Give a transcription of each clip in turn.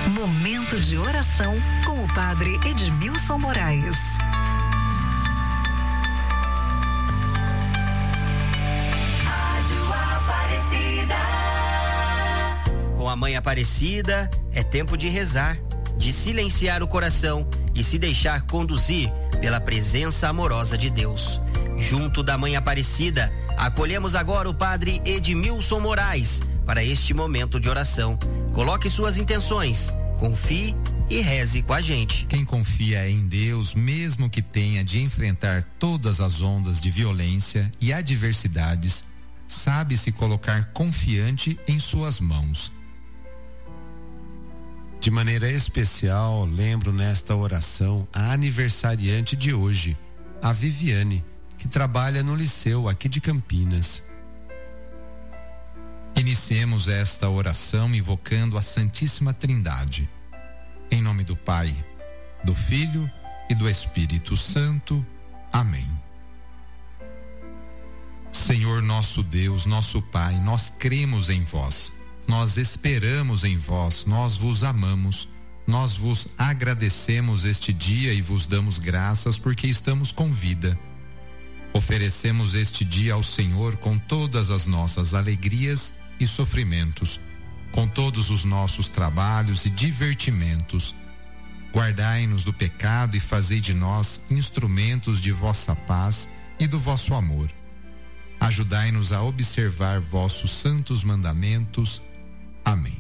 Momento de oração com o Padre Edmilson Moraes. Rádio Aparecida. Com a Mãe Aparecida, é tempo de rezar, de silenciar o coração e se deixar conduzir pela presença amorosa de Deus. Junto da Mãe Aparecida, acolhemos agora o Padre Edmilson Moraes para este momento de oração. Coloque suas intenções, confie e reze com a gente. Quem confia em Deus, mesmo que tenha de enfrentar todas as ondas de violência e adversidades, sabe se colocar confiante em suas mãos. De maneira especial, lembro nesta oração a aniversariante de hoje, a Viviane, que trabalha no liceu aqui de Campinas. Iniciemos esta oração invocando a Santíssima Trindade. Em nome do Pai, do Filho e do Espírito Santo. Amém. Senhor nosso Deus, nosso Pai, nós cremos em vós, nós esperamos em vós, nós vos amamos, nós vos agradecemos este dia e vos damos graças porque estamos com vida. Oferecemos este dia ao Senhor com todas as nossas alegrias e sofrimentos, com todos os nossos trabalhos e divertimentos. Guardai-nos do pecado e fazei de nós instrumentos de vossa paz e do vosso amor. Ajudai-nos a observar vossos santos mandamentos. Amém.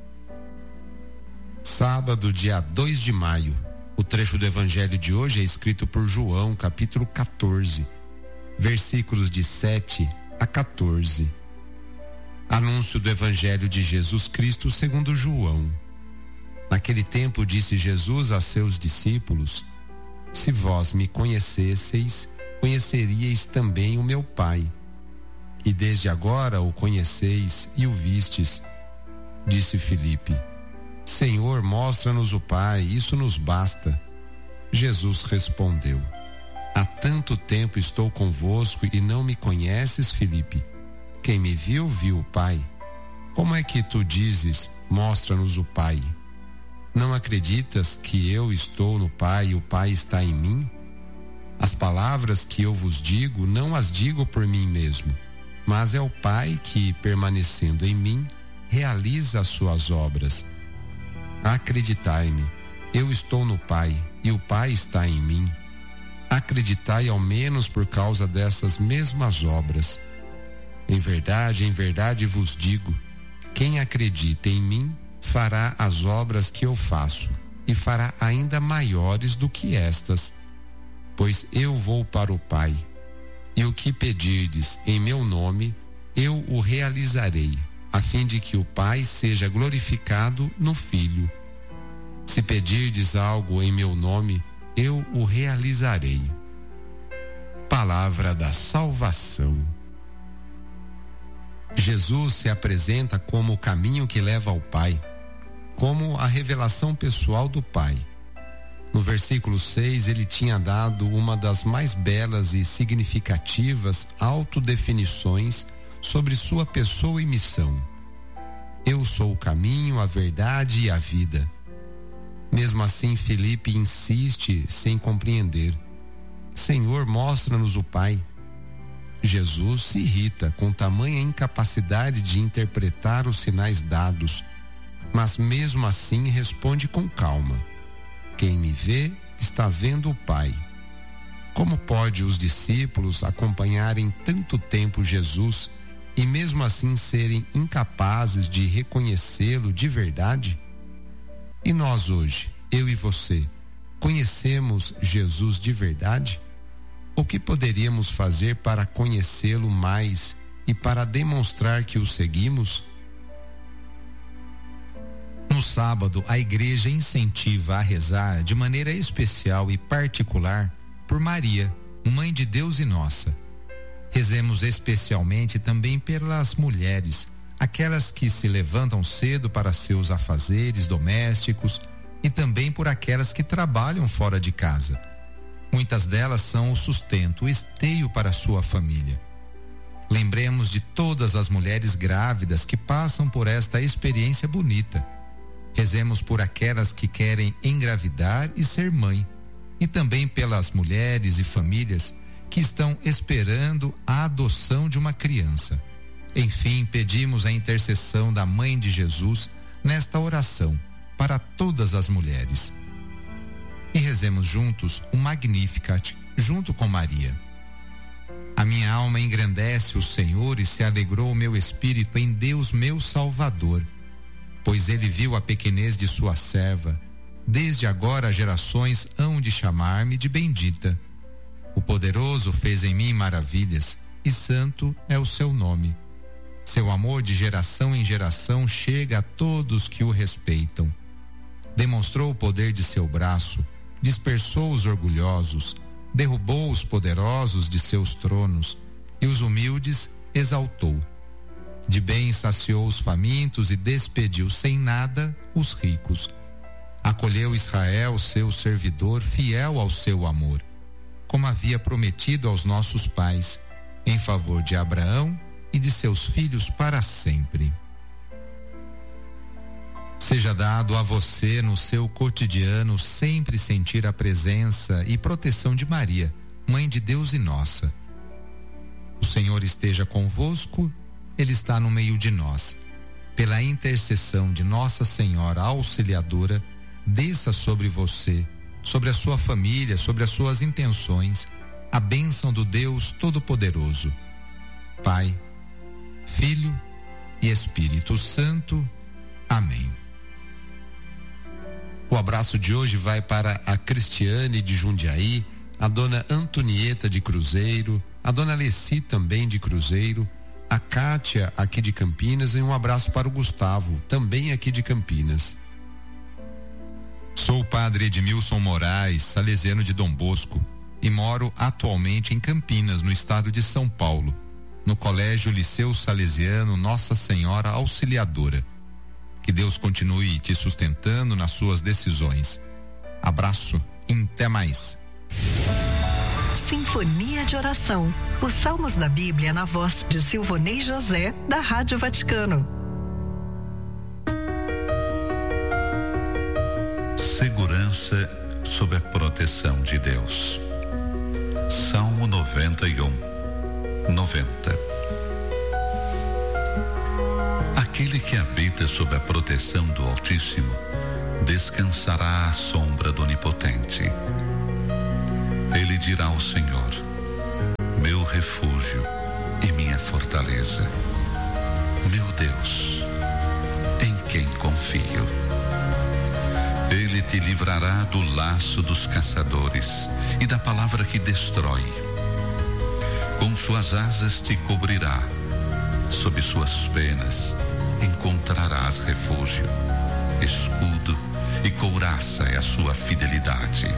Sábado, dia 2 de maio. O trecho do evangelho de hoje é escrito por João, capítulo 14, versículos de 7 a 14. Anúncio do evangelho de Jesus Cristo segundo João. Naquele tempo disse Jesus a seus discípulos: se vós me conhecesseis, conheceríeis também o meu Pai. E desde agora o conheceis e o vistes. Disse Filipe: Senhor, mostra-nos o Pai, isso nos basta. Jesus respondeu: há tanto tempo estou convosco e não me conheces, Filipe? Quem me viu, viu o Pai. Como é que tu dizes, mostra-nos o Pai? Não acreditas que eu estou no Pai e o Pai está em mim? As palavras que eu vos digo, não as digo por mim mesmo, mas é o Pai que, permanecendo em mim, realiza as suas obras. Acreditai-me, eu estou no Pai e o Pai está em mim. Acreditai ao menos por causa dessas mesmas obras. Em verdade vos digo, quem acredita em mim fará as obras que eu faço e fará ainda maiores do que estas, pois eu vou para o Pai, e o que pedirdes em meu nome, eu o realizarei, a fim de que o Pai seja glorificado no Filho. Se pedirdes algo em meu nome, eu o realizarei. Palavra da salvação. Jesus se apresenta como o caminho que leva ao Pai, como a revelação pessoal do Pai. No versículo 6, ele tinha dado uma das mais belas e significativas autodefinições sobre sua pessoa e missão. Eu sou o caminho, a verdade e a vida. Mesmo assim, Filipe insiste sem compreender. Senhor, mostra-nos o Pai. Jesus se irrita com tamanha incapacidade de interpretar os sinais dados, mas mesmo assim responde com calma: quem me vê está vendo o Pai. Como pode os discípulos acompanharem tanto tempo Jesus e mesmo assim serem incapazes de reconhecê-lo de verdade? E nós hoje, eu e você, conhecemos Jesus de verdade? O que poderíamos fazer para conhecê-lo mais e para demonstrar que o seguimos? No sábado, a igreja incentiva a rezar de maneira especial e particular por Maria, Mãe de Deus e nossa. Rezemos especialmente também pelas mulheres, aquelas que se levantam cedo para seus afazeres domésticos, e também por aquelas que trabalham fora de casa. Muitas delas são o sustento, o esteio para sua família. Lembremos de todas as mulheres grávidas que passam por esta experiência bonita. Rezemos por aquelas que querem engravidar e ser mãe, e também pelas mulheres e famílias que estão esperando a adoção de uma criança. Enfim, pedimos a intercessão da Mãe de Jesus nesta oração para todas as mulheres. E rezemos juntos o Magnificat, junto com Maria. A minha alma engrandece o Senhor e se alegrou o meu espírito em Deus meu Salvador, pois ele viu a pequenez de sua serva. Desde agora gerações hão de chamar-me de bendita. O poderoso fez em mim maravilhas, e santo é o seu nome. Seu amor de geração em geração chega a todos que o respeitam. Demonstrou o poder de seu braço, dispersou os orgulhosos, derrubou os poderosos de seus tronos, e os humildes exaltou. De bem saciou os famintos e despediu sem nada os ricos. Acolheu Israel, seu servidor, fiel ao seu amor, como havia prometido aos nossos pais, em favor de Abraão e de seus filhos para sempre. Seja dado a você no seu cotidiano sempre sentir a presença e proteção de Maria, Mãe de Deus e nossa. O Senhor esteja convosco, Ele está no meio de nós. Pela intercessão de Nossa Senhora Auxiliadora, desça sobre você, sobre a sua família, sobre as suas intenções, a bênção do Deus Todo-Poderoso. Pai, Filho e Espírito Santo. Amém. O abraço de hoje vai para a Cristiane de Jundiaí, a dona Antonieta de Cruzeiro, a dona Alessi também de Cruzeiro, a Kátia aqui de Campinas, e um abraço para o Gustavo, também aqui de Campinas. Sou o padre Edmilson Moraes, salesiano de Dom Bosco, e moro atualmente em Campinas, no estado de São Paulo, no Colégio Liceu Salesiano Nossa Senhora Auxiliadora. Que Deus continue te sustentando nas suas decisões. Abraço e até mais. Sinfonia de Oração. Os salmos da Bíblia na voz de Silvonei José, da Rádio Vaticano. Segurança sob a proteção de Deus. Salmo 91, 90. Aquele que habita sob a proteção do Altíssimo descansará à sombra do Onipotente. Ele dirá ao Senhor: meu refúgio e minha fortaleza, meu Deus, em quem confio. Ele te livrará do laço dos caçadores e da palavra que destrói. Com suas asas te cobrirá, sob suas penas encontrarás refúgio. Escudo e couraça é a sua fidelidade.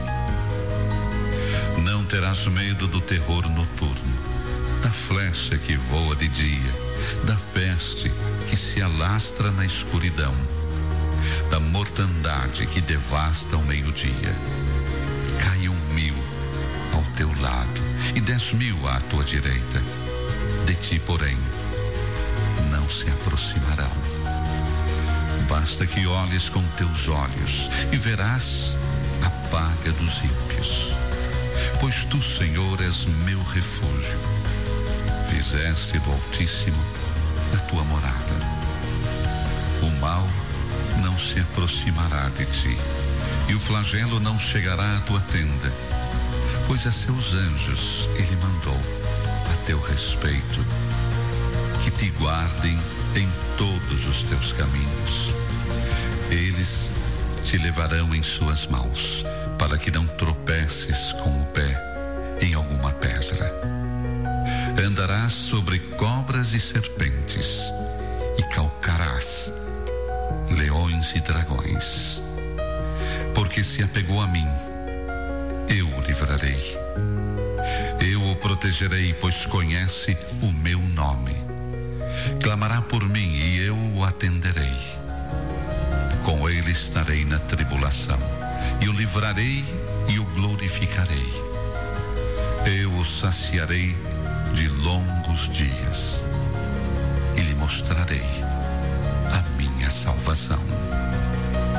Não terás medo do terror noturno, da flecha que voa de dia, da peste que se alastra na escuridão, da mortandade que devasta ao meio-dia. Cai 1.000 ao teu lado e 10.000 à tua direita. De ti, porém, não se aproximarão. Basta que olhes com teus olhos e verás a paga dos ímpios. Pois tu, Senhor, és meu refúgio. Fizeste do Altíssimo a tua morada. O mal não se aproximará de ti, e o flagelo não chegará à tua tenda, pois a seus anjos ele mandou a teu respeito, que te guardem em todos os teus caminhos. Eles te levarão em suas mãos, para que não tropeces com o pé em alguma pedra. Andarás sobre cobras e serpentes, e calcarás leões e dragões. Porque se apegou a mim, eu o livrarei. Eu o protegerei, pois conhece o meu nome. Clamará por mim e eu o atenderei. Com ele estarei na tribulação, e o livrarei e o glorificarei. Eu o saciarei de longos dias, e lhe mostrarei a minha salvação.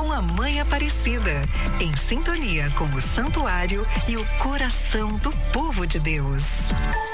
com a Mãe Aparecida, em sintonia com o santuário e o coração do povo de Deus.